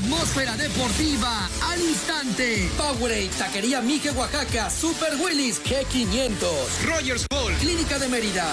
atmósfera deportiva al instante. Powerade, Taquería Mije, Oaxaca, Super Willis, G500, Rogers Hall, Clínica de Mérida.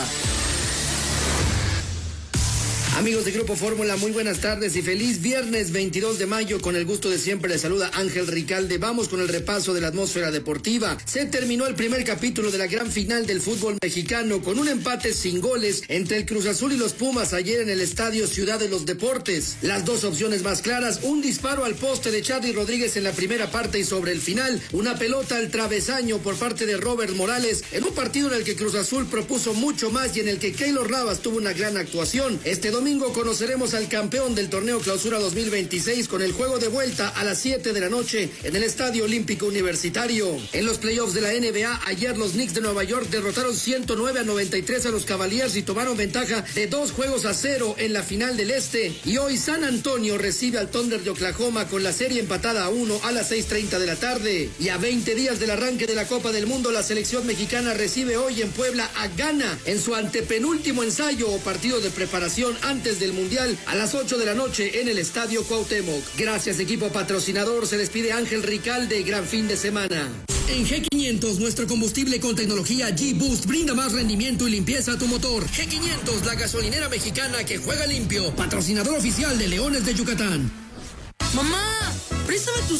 Amigos de Grupo Fórmula, muy buenas tardes y feliz viernes 22 de mayo. Con el gusto de siempre les saluda Ángel Ricalde. Vamos con el repaso de la atmósfera deportiva. Se terminó el primer capítulo de la gran final del fútbol mexicano con un empate sin goles entre el Cruz Azul y los Pumas ayer en el Estadio Ciudad de los Deportes. Las dos opciones más claras: un disparo al poste de Charly Rodríguez en la primera parte y sobre el final una pelota al travesaño por parte de Robert Morales en un partido en el que Cruz Azul propuso mucho más y en el que Keylor Navas tuvo una gran actuación. Este domingo conoceremos al campeón del torneo Clausura 2026 con el juego de vuelta a las 7 de la noche en el Estadio Olímpico Universitario. En los playoffs de la NBA, ayer los Knicks de Nueva York derrotaron 109-93 a los Cavaliers y tomaron ventaja de 2-0 en la final del Este. Y hoy San Antonio recibe al Thunder de Oklahoma con la serie empatada a 1 a las 6:30 de la tarde. Y a 20 días del arranque de la Copa del Mundo, la selección mexicana recibe hoy en Puebla a Ghana en su antepenúltimo ensayo o partido de preparación antes del Mundial a las 8 de la noche en el Estadio Cuauhtémoc. Gracias, equipo patrocinador. Se despide Ángel Ricalde. Gran fin de semana. En G500, nuestro combustible con tecnología G-Boost brinda más rendimiento y limpieza a tu motor. G500, la gasolinera mexicana que juega limpio. Patrocinador oficial de Leones de Yucatán. Mamá, préstame tus